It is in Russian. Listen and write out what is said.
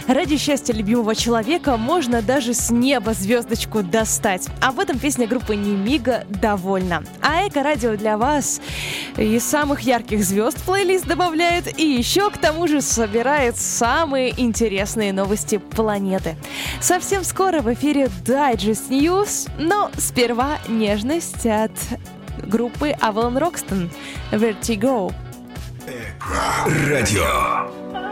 Ради счастья любимого человека можно даже с неба звездочку достать. Об этом песня группы Немига «Довольна». А Эко-радио для вас из самых ярких звезд в плейлист добавляет и еще к тому же собирает самые интересные новости планеты. Совсем скоро в эфире Digest News, но сперва нежность от группы Avalon Roxton «Vertigo». Эко-радио.